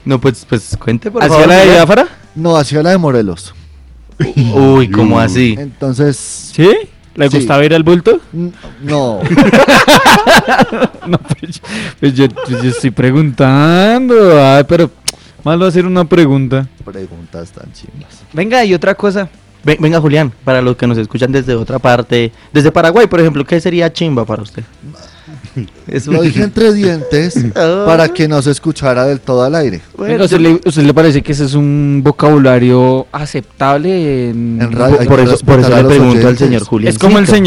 No, pues cuente, por ¿Hacia favor. la de Julián. Biafara? No, hacia la de Morelos. Uy, ¿cómo así? Entonces, ¿Sí? ¿Le Sí. gustaba ir al bulto? no. No, pues yo estoy preguntando. Ay, pero malo hacer una pregunta. Preguntas tan chimbas. Venga, y otra cosa. Venga, Julián, para los que nos escuchan desde otra parte, desde Paraguay, por ejemplo, ¿qué sería chimba para usted? Es Lo dije entre dientes para que no se escuchara del todo al aire. Venga, ¿usted le parece que ese es un vocabulario aceptable En radio hay por que eso respetar le a los pregunto al oyentes. señor Julián. Es como el señor